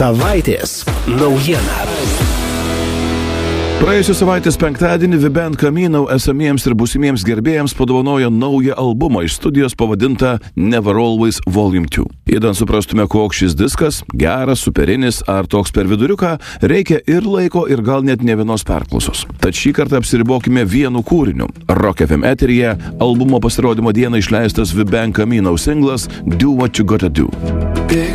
Savaitės naujiena. Praėjusios savaitės penktadienį The Band Camino esamiems ir būsimiems gerbėjams padovanojo naują albumą iš studijos pavadintą Never Always Volume 2. Įdant suprastume, koks šis diskas, geras, superinis ar toks per viduriuką, reikia ir laiko, ir gal net ne vienos perklausos. Tad šį kartą apsiribokime vienu kūriniu. Rock FM eteryje albumo pasirodymo dieną išleistas The Band Camino singlas Do What You Gotta Do. Big